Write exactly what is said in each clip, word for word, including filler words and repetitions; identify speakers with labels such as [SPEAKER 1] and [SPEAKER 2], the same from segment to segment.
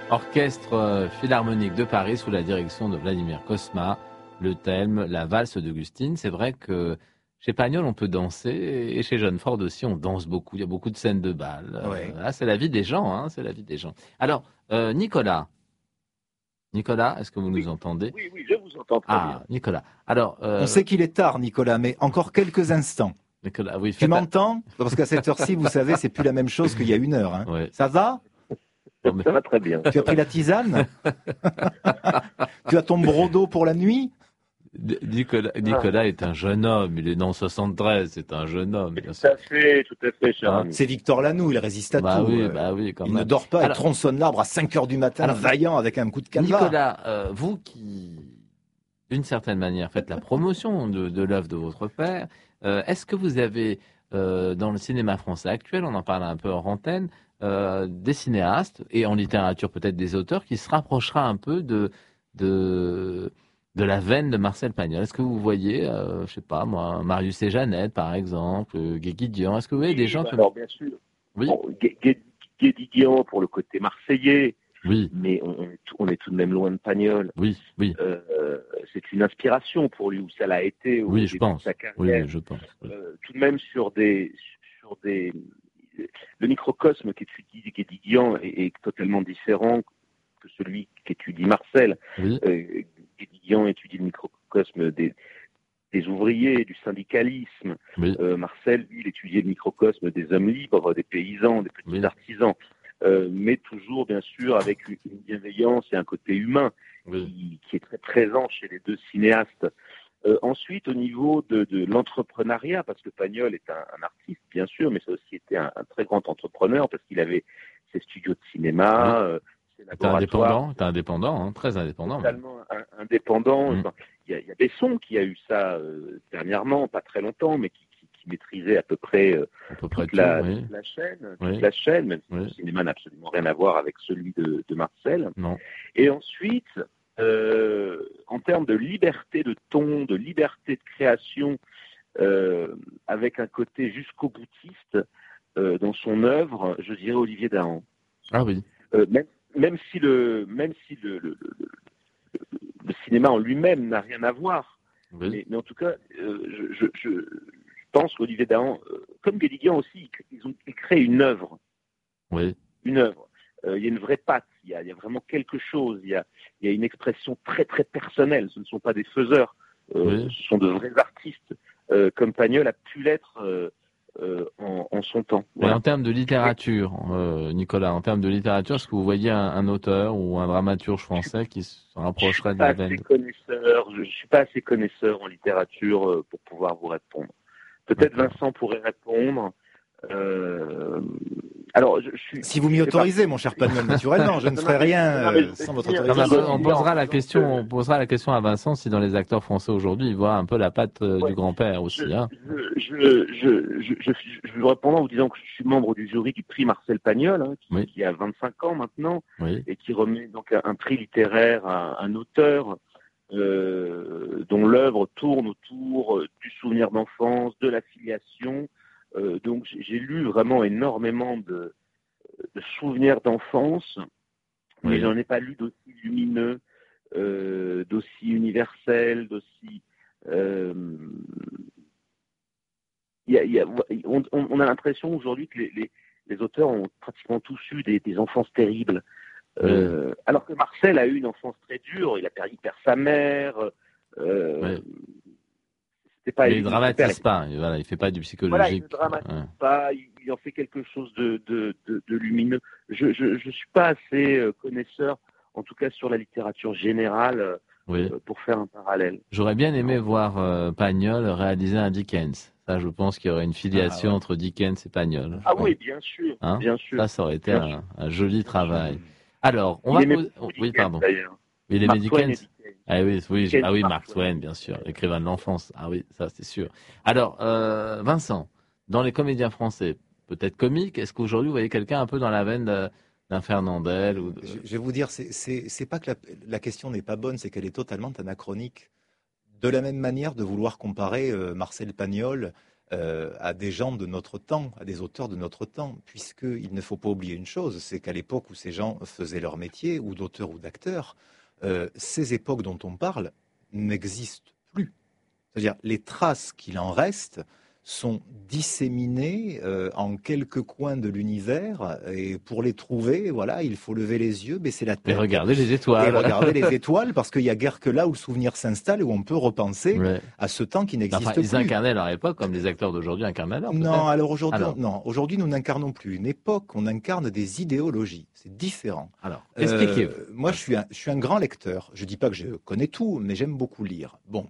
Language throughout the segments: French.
[SPEAKER 1] Orchestre euh, philharmonique de Paris sous la direction de Vladimir Cosma. Le thème, la valse d'Augustine. C'est vrai que chez Pagnol, on peut danser et chez John Ford aussi, on danse beaucoup. Il y a beaucoup de scènes de bal. Euh,
[SPEAKER 2] Ouais.
[SPEAKER 1] ah, c'est la vie des gens, hein, c'est la vie des gens. Alors, euh, Nicolas, Nicolas, est-ce que vous nous
[SPEAKER 3] Oui,
[SPEAKER 1] entendez?
[SPEAKER 3] oui, oui, je vous entends très bien.
[SPEAKER 1] Ah, Nicolas. Alors,
[SPEAKER 2] On
[SPEAKER 1] euh,
[SPEAKER 2] sait qu'il est tard, Nicolas, mais encore quelques instants.
[SPEAKER 1] Nicolas, oui,
[SPEAKER 2] Tu
[SPEAKER 1] faites. un-
[SPEAKER 2] m'entends? Parce qu'à cette heure-ci, vous savez, c'est plus la même chose qu'il y a une heure. Hein.
[SPEAKER 1] Ouais.
[SPEAKER 2] Ça va?
[SPEAKER 1] Bon, mais-
[SPEAKER 3] Ça va très bien.
[SPEAKER 2] Tu as pris la tisane? Tu as ton brodo pour la nuit?
[SPEAKER 1] D- Nicolas, Nicolas est un jeune homme. Il est né en soixante-treize. C'est un jeune homme, bien
[SPEAKER 3] Tout
[SPEAKER 1] sûr.
[SPEAKER 3] à fait, tout à fait, cher
[SPEAKER 1] Hein?
[SPEAKER 3] ami.
[SPEAKER 2] C'est Victor Lanoux, il résiste à
[SPEAKER 1] Bah
[SPEAKER 2] tout.
[SPEAKER 1] oui,
[SPEAKER 2] euh.
[SPEAKER 1] bah oui, quand
[SPEAKER 2] Il
[SPEAKER 1] même.
[SPEAKER 2] ne dort pas,
[SPEAKER 1] Alors,
[SPEAKER 2] il tronçonne l'arbre à cinq heures du matin,
[SPEAKER 1] Alors,
[SPEAKER 2] vaillant avec un coup de canevas.
[SPEAKER 1] Nicolas, euh, vous qui, d'une certaine manière, faites la promotion de, de l'œuvre de votre père, euh, est-ce que vous avez, euh, dans le cinéma français actuel, on en parle un peu en antenne, euh, des cinéastes, et en littérature peut-être des auteurs, qui se rapprochera un peu de, de, de la veine de Marcel Pagnol? Est-ce que vous voyez, euh, je sais pas moi, Marius et Jeannette, par exemple, euh, Guéguidian, est-ce que vous voyez des
[SPEAKER 3] Oui,
[SPEAKER 1] gens
[SPEAKER 3] bah
[SPEAKER 1] que...
[SPEAKER 3] alors bien sûr.
[SPEAKER 1] Oui,
[SPEAKER 3] Bon, Gué- Gué- Guédiguian pour le côté marseillais,
[SPEAKER 1] oui,
[SPEAKER 3] mais on, on est tout- on est tout de même loin de Pagnol.
[SPEAKER 1] oui, oui,
[SPEAKER 3] Euh, c'est une inspiration pour lui, ou ça l'a été au
[SPEAKER 1] oui, je
[SPEAKER 3] début de
[SPEAKER 1] pense.
[SPEAKER 3] sa
[SPEAKER 1] Oui,
[SPEAKER 3] carrière.
[SPEAKER 1] oui, je pense. Oui.
[SPEAKER 3] Euh, tout de même sur des, sur des, le microcosme qu'étudie Guédiguian est, est totalement différent que celui qu'étudie Marcel.
[SPEAKER 1] Oui.
[SPEAKER 3] Euh, Guédiguian étudie le microcosme des, des ouvriers, du syndicalisme.
[SPEAKER 1] Oui.
[SPEAKER 3] Euh, Marcel, lui, il étudiait le microcosme des hommes libres, des paysans, des petits
[SPEAKER 1] Oui.
[SPEAKER 3] artisans, euh, mais toujours, bien sûr, avec une une bienveillance et un côté humain
[SPEAKER 1] Oui.
[SPEAKER 3] qui, qui est très présent chez les deux cinéastes. Euh, ensuite, au niveau de, de l'entrepreneuriat, parce que Pagnol est un, un artiste, bien sûr, mais ça aussi été un, un très grand entrepreneur, parce qu'il avait ses studios de cinéma, euh, ses
[SPEAKER 1] T'es
[SPEAKER 3] laboratoires
[SPEAKER 1] indépendant, t'es indépendant, hein, très indépendant. même.
[SPEAKER 3] totalement in- indépendant.
[SPEAKER 1] Mm.
[SPEAKER 3] Enfin, il y, a, il y a Besson qui a eu ça euh, dernièrement, pas très longtemps, mais qui, qui, qui maîtrisait à peu près euh,
[SPEAKER 1] À peu près
[SPEAKER 3] toute,
[SPEAKER 1] tout,
[SPEAKER 3] la,
[SPEAKER 1] oui.
[SPEAKER 3] toute la chaîne,
[SPEAKER 1] Oui.
[SPEAKER 3] toute la chaîne, même si
[SPEAKER 1] Oui.
[SPEAKER 3] le cinéma n'a absolument rien à voir avec celui de, de Marcel.
[SPEAKER 1] Non.
[SPEAKER 3] Et ensuite, euh, en termes de liberté de ton, de liberté de création, euh, avec un côté jusqu'au boutiste euh, dans son œuvre, je dirais Olivier Dahan.
[SPEAKER 1] Ah oui.
[SPEAKER 3] Euh, même, même si le, même si le, le, le, le, le cinéma en lui-même n'a rien à voir,
[SPEAKER 1] Oui.
[SPEAKER 3] mais, mais en tout cas, euh, je, je, je pense qu'Olivier Dahan, euh, comme Guédiguian aussi, ils ont ils créent une œuvre,
[SPEAKER 1] Oui.
[SPEAKER 3] une œuvre. Euh, il y a une vraie patte, il y a, il y a vraiment quelque chose, il y a, il y a une expression très très personnelle. Ce ne sont pas des faiseurs, euh,
[SPEAKER 1] Oui.
[SPEAKER 3] ce sont de vrais artistes, euh, comme Pagnol a pu l'être euh, euh, en, en son temps.
[SPEAKER 1] Et
[SPEAKER 3] Voilà.
[SPEAKER 1] en termes de littérature, euh, Nicolas, en termes de littérature, est-ce que vous voyez un, un auteur ou un dramaturge français qui se
[SPEAKER 3] Je
[SPEAKER 1] rapprocherait
[SPEAKER 3] suis
[SPEAKER 1] de
[SPEAKER 3] pas
[SPEAKER 1] la
[SPEAKER 3] assez
[SPEAKER 1] veine de...
[SPEAKER 3] connaisseur, je, je suis pas assez connaisseur en littérature euh, pour pouvoir vous répondre. Peut-être
[SPEAKER 1] D'accord.
[SPEAKER 3] Vincent pourrait répondre. Euh, alors, je, je suis.
[SPEAKER 2] Si vous
[SPEAKER 3] je
[SPEAKER 2] m'y
[SPEAKER 3] fais
[SPEAKER 2] autorisez,
[SPEAKER 3] partie-
[SPEAKER 2] mon cher Pagnol, naturellement, je ne
[SPEAKER 3] Non,
[SPEAKER 2] ferai
[SPEAKER 3] non, mais-
[SPEAKER 2] rien
[SPEAKER 3] non, mais
[SPEAKER 2] euh,
[SPEAKER 3] je vais
[SPEAKER 2] sans votre
[SPEAKER 3] finir.
[SPEAKER 1] Non, mais
[SPEAKER 2] autorisation.
[SPEAKER 1] on
[SPEAKER 3] Je-
[SPEAKER 1] posera la
[SPEAKER 3] donc,
[SPEAKER 1] question,
[SPEAKER 3] euh,
[SPEAKER 1] on posera la question à Vincent si dans les acteurs français aujourd'hui, il voit un peu la patte euh,
[SPEAKER 3] Ouais.
[SPEAKER 1] du grand-père
[SPEAKER 3] Je,
[SPEAKER 1] aussi. Hein.
[SPEAKER 3] je, je, je, je, je, je vais répondre en vous disant que je suis membre du jury du prix Marcel Pagnol, hein, qui,
[SPEAKER 1] Oui.
[SPEAKER 3] qui a vingt-cinq ans maintenant,
[SPEAKER 1] Oui.
[SPEAKER 3] et qui remet donc un, un prix littéraire à un auteur euh, dont l'œuvre tourne autour euh, du souvenir d'enfance, de la filiation. Euh, donc j'ai j'ai lu vraiment énormément de, de souvenirs d'enfance, mais
[SPEAKER 1] Oui.
[SPEAKER 3] j'en ai pas lu d'aussi lumineux, euh, d'aussi universel, d'aussi... Euh, il y a, il y a, on, on a l'impression aujourd'hui que les, les, les auteurs ont pratiquement tous eu des, des enfances terribles.
[SPEAKER 1] Oui.
[SPEAKER 3] Euh, alors que Marcel a eu une enfance très dure, il a perdu père sa mère. Euh,
[SPEAKER 1] Oui.
[SPEAKER 3] C'était pas
[SPEAKER 1] Mais il
[SPEAKER 3] évident. Son père
[SPEAKER 1] dramatise
[SPEAKER 3] était-
[SPEAKER 1] pas, et voilà, il fait pas du
[SPEAKER 3] Voilà, il
[SPEAKER 1] psychologique.
[SPEAKER 3] ne dramatise
[SPEAKER 1] Ouais.
[SPEAKER 3] pas, il, il en fait quelque chose de, de, de, de lumineux. Je je, je suis pas assez euh, connaisseur, en tout cas sur la littérature générale, euh,
[SPEAKER 1] Oui.
[SPEAKER 3] pour faire un parallèle.
[SPEAKER 1] J'aurais bien aimé voir euh, Pagnol réaliser un Dickens. Ça, je pense qu'il y aurait une filiation
[SPEAKER 2] Ah, ouais.
[SPEAKER 1] entre Dickens et Pagnol.
[SPEAKER 3] Ah
[SPEAKER 1] Je pense.
[SPEAKER 3] oui, bien sûr,
[SPEAKER 1] Hein
[SPEAKER 3] bien sûr.
[SPEAKER 1] ça, ça aurait été
[SPEAKER 3] Bien
[SPEAKER 1] un,
[SPEAKER 3] sûr.
[SPEAKER 1] un joli travail. Alors, on
[SPEAKER 3] Il
[SPEAKER 1] va
[SPEAKER 3] aimait
[SPEAKER 1] poser...
[SPEAKER 3] beaucoup
[SPEAKER 1] Oui,
[SPEAKER 3] Dickens,
[SPEAKER 1] pardon.
[SPEAKER 3] d'ailleurs.
[SPEAKER 1] Il aimait
[SPEAKER 3] Mark Twain et
[SPEAKER 1] Dickens.
[SPEAKER 3] Dickens.
[SPEAKER 1] Ah oui, oui,
[SPEAKER 3] Dickens,
[SPEAKER 1] ah oui,
[SPEAKER 3] Mark
[SPEAKER 1] Mark
[SPEAKER 3] Twain.
[SPEAKER 1] Twain, bien sûr, écrivain de l'enfance. Ah oui, ça c'est sûr. Alors, euh, Vincent, dans les comédiens français, peut-être comiques, est-ce qu'aujourd'hui vous voyez quelqu'un un peu dans la veine de- d'un Fernandel ou de...
[SPEAKER 2] Je, je vais vous dire, c'est, c'est, c'est pas que la, la question n'est pas bonne, c'est qu'elle est totalement anachronique. De la même manière de vouloir comparer euh, Marcel Pagnol euh, à des gens de notre temps, à des auteurs de notre temps, puisqu'il ne faut pas oublier une chose, c'est qu'à l'époque où ces gens faisaient leur métier, ou d'auteurs ou d'acteurs, euh, ces époques dont on parle n'existent plus. C'est-à-dire les traces qu'il en reste sont disséminées euh, en quelques coins de l'univers, et pour les trouver, voilà, il faut lever les yeux, baisser la tête.
[SPEAKER 1] Et regarder les étoiles.
[SPEAKER 2] Et regarder les étoiles, parce qu'il n'y a guère que là où le souvenir s'installe et où on peut repenser
[SPEAKER 1] Ouais.
[SPEAKER 2] à ce temps qui n'existe
[SPEAKER 1] Enfin,
[SPEAKER 2] plus.
[SPEAKER 1] ils incarnaient leur époque comme les acteurs d'aujourd'hui incarnent alors.
[SPEAKER 2] Non, alors aujourd'hui,
[SPEAKER 1] alors.
[SPEAKER 2] on, non, aujourd'hui nous n'incarnons plus une époque, on incarne des idéologies. C'est différent.
[SPEAKER 1] Alors, expliquez-vous.
[SPEAKER 2] Euh, moi, je suis, un, je suis un grand lecteur. Je dis pas que je connais tout, mais j'aime beaucoup lire. Bon.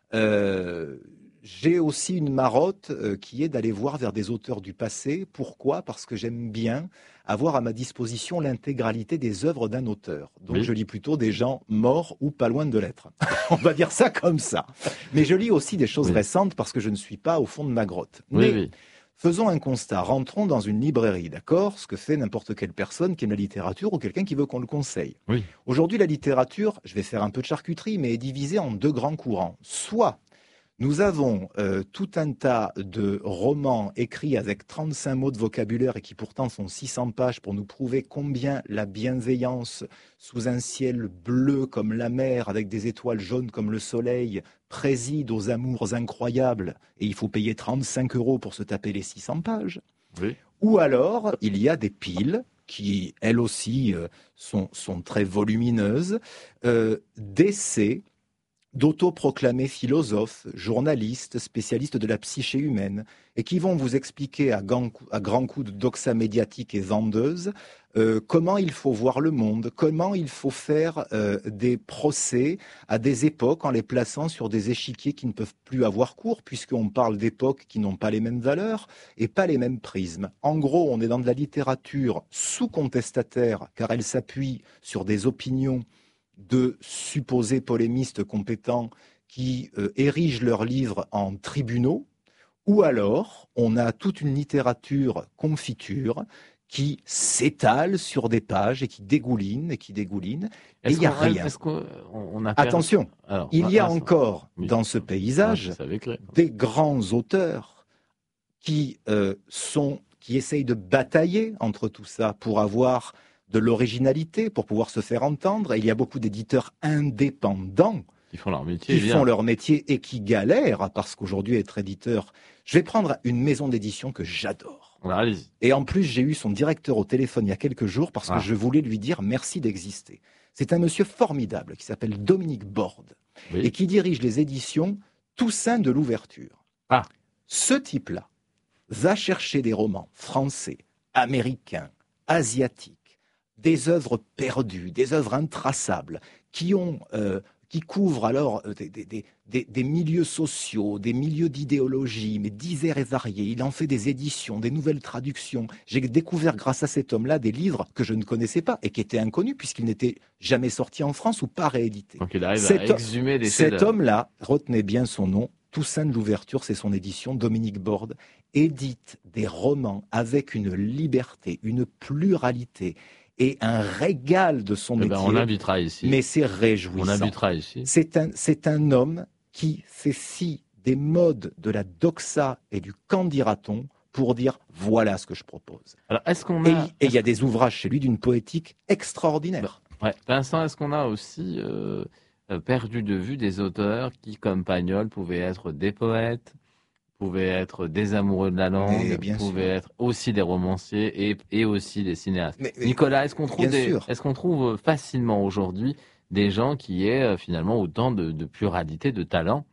[SPEAKER 2] Euh, J'ai aussi une marotte euh, qui est d'aller voir vers des auteurs du passé. Pourquoi ? Parce que j'aime bien avoir à ma disposition l'intégralité des œuvres d'un auteur. Donc
[SPEAKER 1] oui.
[SPEAKER 2] je lis plutôt des gens morts ou pas loin de l'être. On va dire ça comme ça. Mais je lis aussi des choses oui. récentes parce que je ne suis pas au fond de ma grotte.
[SPEAKER 1] Oui,
[SPEAKER 2] Mais
[SPEAKER 1] oui.
[SPEAKER 2] faisons un constat. Rentrons dans une librairie, d'accord ? Ce que fait n'importe quelle personne qui aime la littérature ou quelqu'un qui veut qu'on le conseille.
[SPEAKER 1] Oui.
[SPEAKER 2] Aujourd'hui, la littérature, je vais faire un peu de charcuterie, mais est divisée en deux grands courants. Soit nous avons euh, tout un tas de romans écrits avec trente-cinq mots de vocabulaire et qui pourtant font six cents pages pour nous prouver combien la bienveillance sous un ciel bleu comme la mer avec des étoiles jaunes comme le soleil préside aux amours incroyables et il faut payer trente-cinq euros pour se taper les six cents pages.
[SPEAKER 1] Oui.
[SPEAKER 2] Ou alors, il y a des piles qui, elles aussi, euh, sont, sont très volumineuses, euh, d'essais d'autoproclamés philosophes, journalistes, spécialistes de la psyché humaine, et qui vont vous expliquer à, grand, à grands coups de doxa médiatique et vendeuse euh, comment il faut voir le monde, comment il faut faire euh, des procès à des époques en les plaçant sur des échiquiers qui ne peuvent plus avoir cours, puisqu'on parle d'époques qui n'ont pas les mêmes valeurs et pas les mêmes prismes. En gros, on est dans de la littérature sous-contestataire, car elle s'appuie sur des opinions de supposés polémistes compétents qui euh, érigent leurs livres en tribunaux, ou alors on a toute une littérature confiture qui s'étale sur des pages et qui dégouline et qui dégouline, et il n'y a rien.
[SPEAKER 1] Est-ce qu'on, on a
[SPEAKER 2] Attention, alors, il y a
[SPEAKER 1] ah,
[SPEAKER 2] encore
[SPEAKER 1] oui.
[SPEAKER 2] dans ce paysage
[SPEAKER 1] ouais,
[SPEAKER 2] des grands auteurs qui, euh, sont, qui essayent de batailler entre tout ça pour avoir de l'originalité, pour pouvoir se faire entendre. Et il y a beaucoup d'éditeurs indépendants
[SPEAKER 1] qui font leur métier,
[SPEAKER 2] qui font leur métier et qui galèrent, parce qu'aujourd'hui, être éditeur... Je vais prendre une maison d'édition que j'adore.
[SPEAKER 1] Alors,
[SPEAKER 2] et en plus, j'ai eu son directeur au téléphone il y a quelques jours parce que
[SPEAKER 1] ah.
[SPEAKER 2] je voulais lui dire merci d'exister. C'est un monsieur formidable qui s'appelle Dominique Borde oui. et qui dirige les éditions Toussaint de l'Ouverture.
[SPEAKER 1] Ah.
[SPEAKER 2] Ce type-là va chercher des romans français, américains, asiatiques, des œuvres perdues, des œuvres intraçables, qui ont, euh, qui couvrent alors des, des, des, des milieux sociaux, des milieux d'idéologie, mais divers et variés. Il en fait des éditions, des nouvelles traductions. J'ai découvert grâce à cet homme-là des livres que je ne connaissais pas et qui étaient inconnus puisqu'ils n'étaient jamais sortis en France ou pas réédités.
[SPEAKER 1] Donc il arrive
[SPEAKER 2] cet
[SPEAKER 1] à exhumer des
[SPEAKER 2] Cet homme-là, retenez bien son nom, Toussaint de l'Ouverture, c'est son édition, Dominique Borde, édite des romans avec une liberté, une pluralité et un régal de son
[SPEAKER 1] eh
[SPEAKER 2] métier.
[SPEAKER 1] Ben on l'invitera ici.
[SPEAKER 2] Mais c'est réjouissant.
[SPEAKER 1] On l'invitera ici.
[SPEAKER 2] C'est un, c'est un homme qui fait fi des modes de la doxa et du qu'en dira-t-on pour dire voilà ce que je propose.
[SPEAKER 1] Alors, est-ce qu'on a...
[SPEAKER 2] Et il y a des ouvrages chez lui d'une poétique extraordinaire.
[SPEAKER 1] Ouais. Vincent, est-ce qu'on a aussi euh, perdu de vue des auteurs qui, comme Pagnol, pouvaient être des poètes, pouvaient être des amoureux de la langue, pouvaient sûr. être aussi des romanciers et, et aussi des cinéastes. Mais, mais, Nicolas, est-ce qu'on trouve, des, est-ce qu'on trouve facilement aujourd'hui des gens qui aient finalement autant de, de pluralité, de talent?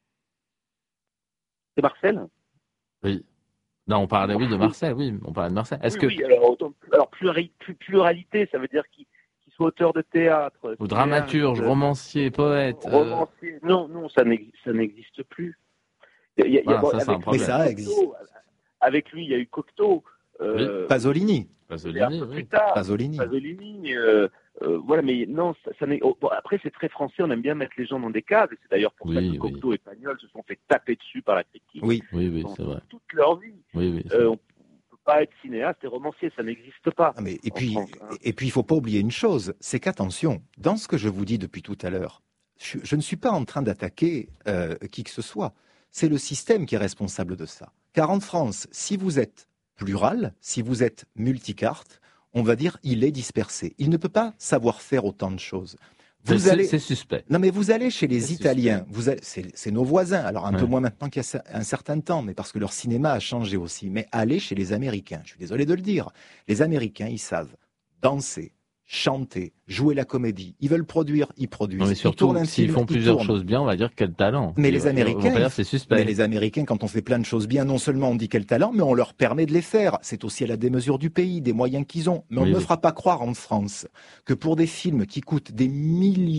[SPEAKER 3] C'est Marcel?
[SPEAKER 1] Oui. Non, on parlait oui de Marcel, oui, on parlait de Marcel. Est-ce
[SPEAKER 3] oui,
[SPEAKER 1] que...
[SPEAKER 3] oui, alors, alors pluralité, pluralité, ça veut dire qu'il qu'il soit auteur de théâtre,
[SPEAKER 1] ou dramaturge, euh, romancier, poète.
[SPEAKER 3] Romancier. Euh... Non, non, ça n'existe plus. Il y a,
[SPEAKER 1] voilà,
[SPEAKER 3] il y a,
[SPEAKER 1] ça,
[SPEAKER 3] avec,
[SPEAKER 1] c'est un problème.
[SPEAKER 2] Mais ça existe.
[SPEAKER 3] Avec lui, il y a eu Cocteau. Euh,
[SPEAKER 2] oui. Pasolini.
[SPEAKER 1] Pasolini,
[SPEAKER 3] un peu
[SPEAKER 1] oui.
[SPEAKER 3] plus tard.
[SPEAKER 2] Pasolini.
[SPEAKER 3] Pasolini. Euh, euh, voilà, mais non, ça, ça n'est. Oh, bon, après, c'est très français. On aime bien mettre les gens dans des cases. Et c'est d'ailleurs pour
[SPEAKER 1] oui,
[SPEAKER 3] ça que
[SPEAKER 1] oui.
[SPEAKER 3] Cocteau et Pagnol se sont fait taper dessus par la critique.
[SPEAKER 2] Oui,
[SPEAKER 1] oui, oui, c'est vrai.
[SPEAKER 3] Toute leur vie.
[SPEAKER 1] Oui, oui.
[SPEAKER 3] Euh, on ne peut pas être cinéaste et romancier, ça n'existe pas.
[SPEAKER 2] Ah, mais et puis,
[SPEAKER 3] France, hein.
[SPEAKER 2] et puis, il faut pas oublier une chose, c'est qu'attention, dans ce que je vous dis depuis tout à l'heure, je, je ne suis pas en train d'attaquer euh, qui que ce soit. C'est le système qui est responsable de ça. Car en France, si vous êtes plural, si vous êtes multicarte, on va dire il est dispersé. Il ne peut pas savoir faire autant de choses.
[SPEAKER 1] Vous c'est,
[SPEAKER 2] allez...
[SPEAKER 1] c'est suspect.
[SPEAKER 2] Non, mais vous allez chez les
[SPEAKER 1] c'est
[SPEAKER 2] Italiens, vous allez... c'est, c'est nos voisins, alors un
[SPEAKER 1] ouais.
[SPEAKER 2] peu moins maintenant qu'il y a un certain temps, mais parce que leur cinéma a changé aussi. Mais allez chez les Américains, je suis désolé de le dire. Les Américains, ils savent danser, chanter, jouer la comédie. Ils veulent produire, ils produisent.
[SPEAKER 1] Non, mais surtout,
[SPEAKER 2] ils
[SPEAKER 1] s'ils
[SPEAKER 2] film,
[SPEAKER 1] font
[SPEAKER 2] ils
[SPEAKER 1] plusieurs
[SPEAKER 2] tournent.
[SPEAKER 1] choses bien, on va dire quel talent.
[SPEAKER 2] Mais
[SPEAKER 1] et,
[SPEAKER 2] les Américains,
[SPEAKER 1] dire, c'est suspect.
[SPEAKER 2] mais les Américains, quand on fait plein de choses bien, non seulement on dit quel talent, mais on leur permet de les faire. C'est aussi à la démesure du pays, des moyens qu'ils ont. Mais on
[SPEAKER 1] oui,
[SPEAKER 2] ne me
[SPEAKER 1] oui.
[SPEAKER 2] fera pas croire en France que pour des films qui coûtent des millions